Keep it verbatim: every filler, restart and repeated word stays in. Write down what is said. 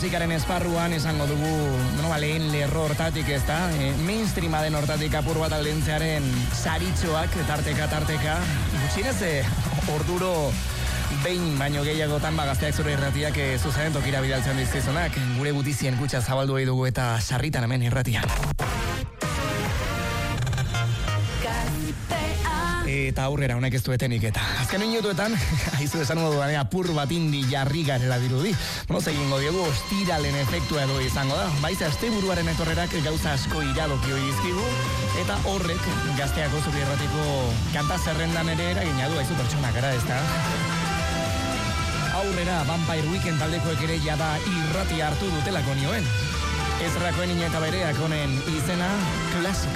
musikaren esparruan esango dugu, bueno, ba, lehen lerro hortatik ez da, e, mainstreama den hortatik apur bat aldentzearen saritxoak, tarteka, tarteka, gutxinez, e, orduro behin baino gehiagotan bagazteak zure irratiak e, zuzaren tokira bidaltzen dizkizunak, gure gutizien kutsa zabaldu nahi dugu eta sarritan hemen irratia. Eta aurrera honek ez duetenik eta azken minutuetan, haizu esan modu da, apur bat indi jarri garela dirudi. Bueno, egingo diogu ostiralen efektua edo izango da. Baiza, asteburuaren etorrerak gauza asko iradoki hori dizkigu, eta horrek gazteako zuri erratiko kanta zerrendan ere eragina du, haizu pertsonak gara ez da. Aurrera, Vampire Weekend taldekoek ere jada irratia hartu dutelako nioen. Ezrakoen ina eta bereak honen izena, klasik.